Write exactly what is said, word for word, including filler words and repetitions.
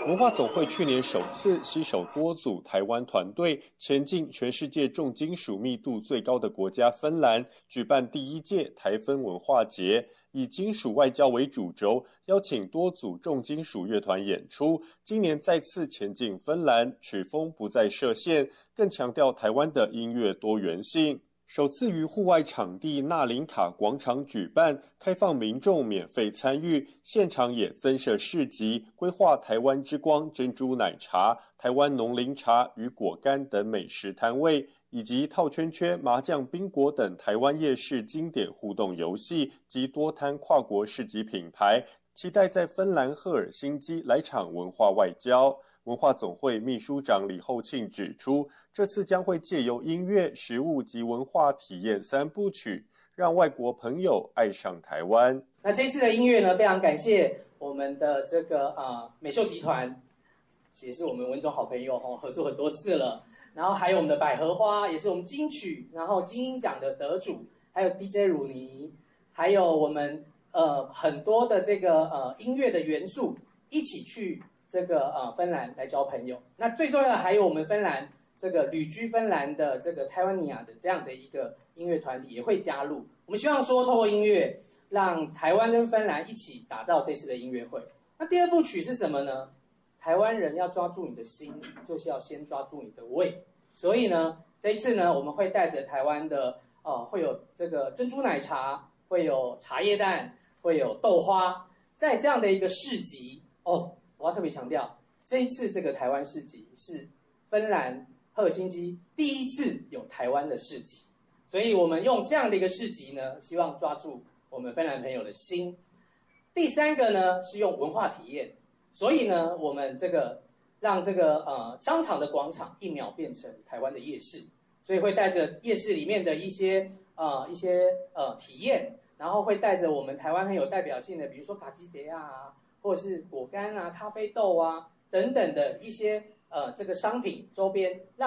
文化总会去年首次携手多组台湾团队，前进全世界重金属密度最高的国家芬兰，举办第一届台芬文化节，以金属外交为主轴，邀请多组重金属乐团演出。今年再次前进芬兰，曲风不再设限，更强调台湾的音乐多元性。首次于户外场地纳林卡广场举办，开放民众免费参与，现场也增设市集，规划台湾之光珍珠奶茶、台湾农林茶与果干等美食摊位，以及套圈圈、麻将、宾果等台湾夜市经典互动游戏及多摊跨国市集品牌，期待在芬兰赫尔辛基来场文化外交。文化总会秘书长李厚庆指出，这次将会借由音乐、食物及文化体验三部曲，让外国朋友爱上台湾。 那这次的音乐呢，非常感谢我们的这个呃美秀集团，也是我们文总好朋友哦，合作很多次了。然后还有我们的百合花，也是我们金曲然后金鹰奖的得主，还有 D J 鲁尼，还有我们呃很多的这个呃音乐的元素一起去。这个呃芬兰来交朋友，那最重要的还有我们芬兰这个旅居芬兰的这个台湾尼亚的这样的一个音乐团体也会加入。我们希望说，透过音乐，让台湾跟芬兰一起打造这次的音乐会。那第二部曲是什么呢？台湾人要抓住你的心，就是要先抓住你的胃。所以呢，这一次呢，我们会带着台湾的呃，会有这个珍珠奶茶，会有茶叶蛋，会有豆花，在这样的一个市集哦。我要特别强调，这一次这个台湾市集是芬兰赫尔辛基第一次有台湾的市集，所以我们用这样的一个市集呢，希望抓住我们芬兰朋友的心。第三个呢是用文化体验，所以呢我们这个让这个呃商场的广场一秒变成台湾的夜市，所以会带着夜市里面的一些呃一些呃体验，然后会带着我们台湾很有代表性的，比如说卡基德啊。或者是果干啊、咖啡豆啊等等的一些呃这个商品周边，让